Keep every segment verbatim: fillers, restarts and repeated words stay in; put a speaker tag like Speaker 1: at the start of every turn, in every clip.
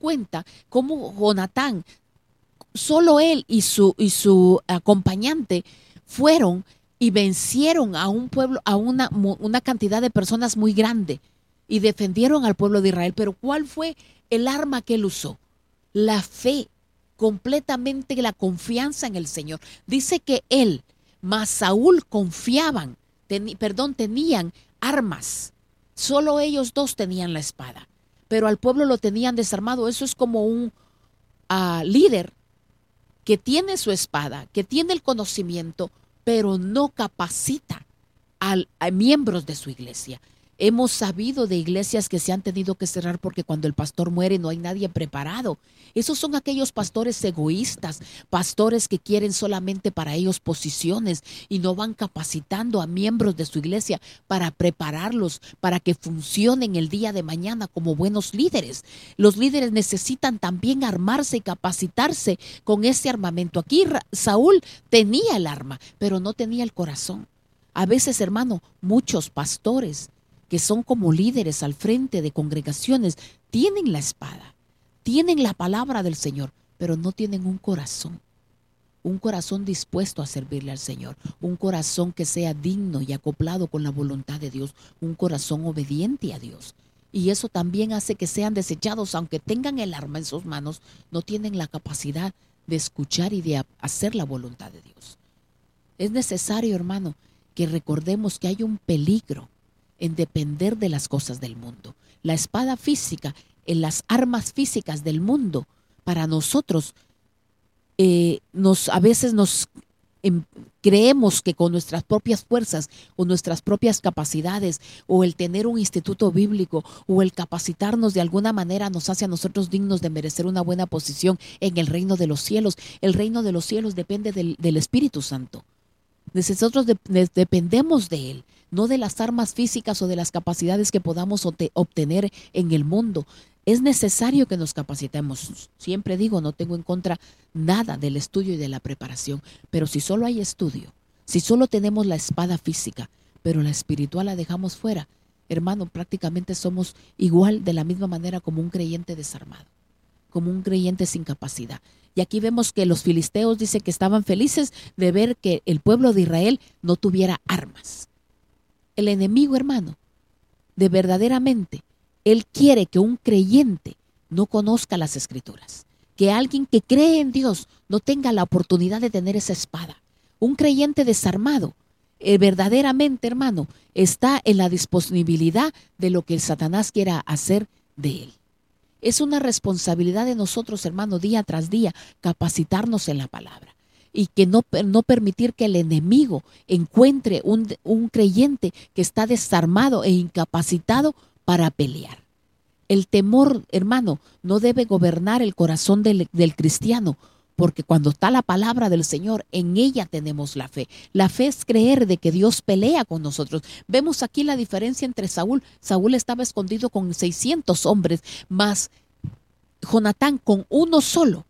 Speaker 1: cuenta cómo Jonatán, solo él y su, y su acompañante fueron y vencieron a un pueblo, a una, una cantidad de personas muy grande y defendieron al pueblo de Israel. Pero ¿cuál fue el arma que él usó? La fe, completamente la confianza en el Señor. Dice que él más Saúl confiaban, ten, perdón, tenían armas. Solo ellos dos tenían la espada, pero al pueblo lo tenían desarmado. Eso es como un uh, líder que tiene su espada, que tiene el conocimiento, pero no capacita al, a miembros de su iglesia. Hemos sabido de iglesias que se han tenido que cerrar porque cuando el pastor muere no hay nadie preparado. Esos son aquellos pastores egoístas, pastores que quieren solamente para ellos posiciones y no van capacitando a miembros de su iglesia para prepararlos, para que funcionen el día de mañana como buenos líderes. Los líderes necesitan también armarse y capacitarse con ese armamento. Aquí Saúl tenía el arma, pero no tenía el corazón. A veces, hermano, muchos pastores que son como líderes al frente de congregaciones, tienen la espada, tienen la palabra del Señor, pero no tienen un corazón, un corazón dispuesto a servirle al Señor, un corazón que sea digno y acoplado con la voluntad de Dios, un corazón obediente a Dios. Y eso también hace que sean desechados, aunque tengan el arma en sus manos, no tienen la capacidad de escuchar y de hacer la voluntad de Dios. Es necesario, hermano, que recordemos que hay un peligro en depender de las cosas del mundo. La espada física, en las armas físicas del mundo, para nosotros, eh, nos, a veces nos eh, creemos que con nuestras propias fuerzas o nuestras propias capacidades o el tener un instituto bíblico o el capacitarnos de alguna manera nos hace a nosotros dignos de merecer una buena posición en el reino de los cielos. El reino de los cielos depende del, del Espíritu Santo. Nosotros de, de, dependemos de Él, no de las armas físicas o de las capacidades que podamos obtener en el mundo. Es necesario que nos capacitemos. Siempre digo, no tengo en contra nada del estudio y de la preparación, pero si solo hay estudio, si solo tenemos la espada física, pero la espiritual la dejamos fuera, hermano, prácticamente somos igual de la misma manera como un creyente desarmado, como un creyente sin capacidad. Y aquí vemos que los filisteos dicen que estaban felices de ver que el pueblo de Israel no tuviera armas. El enemigo, hermano, de verdaderamente, él quiere que un creyente no conozca las Escrituras, que alguien que cree en Dios no tenga la oportunidad de tener esa espada. Un creyente desarmado, eh, verdaderamente, hermano, está en la disponibilidad de lo que el Satanás quiera hacer de él. Es una responsabilidad de nosotros, hermano, día tras día, capacitarnos en la palabra y que no, no permitir que el enemigo encuentre un, un creyente que está desarmado e incapacitado para pelear. El temor, hermano, no debe gobernar el corazón del, del cristiano, porque cuando está la palabra del Señor, en ella tenemos la fe. La fe es creer de que Dios pelea con nosotros. Vemos aquí la diferencia entre Saúl. Saúl estaba escondido con seiscientos hombres, más Jonatán con uno solo,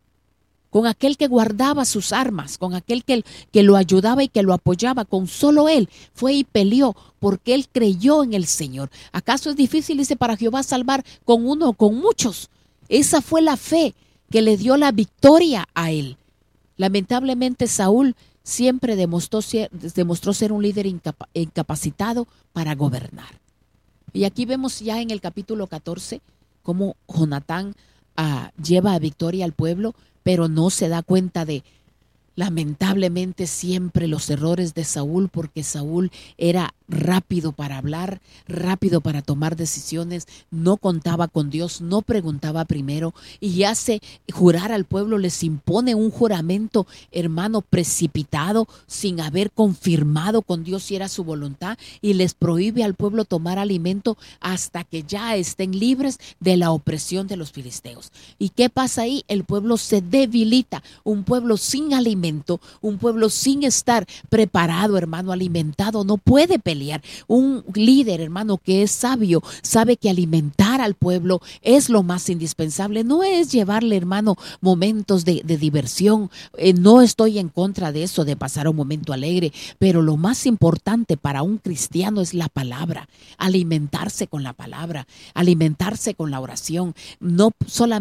Speaker 1: con aquel que guardaba sus armas, con aquel que, que lo ayudaba y que lo apoyaba, con solo él fue y peleó porque él creyó en el Señor. ¿Acaso es difícil, dice, para Jehová salvar con uno o con muchos? Esa fue la fe que le dio la victoria a él. Lamentablemente Saúl siempre demostró ser, demostró ser un líder incapa, incapacitado para gobernar. Y aquí vemos ya en el capítulo catorce cómo Jonatán uh, lleva a victoria al pueblo, pero no se da cuenta de, lamentablemente, siempre los errores de Saúl, porque Saúl era rápido para hablar, rápido para tomar decisiones, no contaba con Dios, no preguntaba primero y hace jurar al pueblo, les impone un juramento, hermano, precipitado, sin haber confirmado con Dios si era su voluntad, y les prohíbe al pueblo tomar alimento hasta que ya estén libres de la opresión de los filisteos. ¿Y qué pasa ahí? El pueblo se debilita, un pueblo sin alimento, un pueblo sin estar preparado, hermano, alimentado, no puede pelear. Un líder, hermano, que es sabio, sabe que alimentar al pueblo es lo más indispensable. No es llevarle, hermano, momentos de, de diversión. Eh, no estoy en contra de eso, de pasar un momento alegre, pero lo más importante para un cristiano es la palabra, alimentarse con la palabra, alimentarse con la oración, no solamente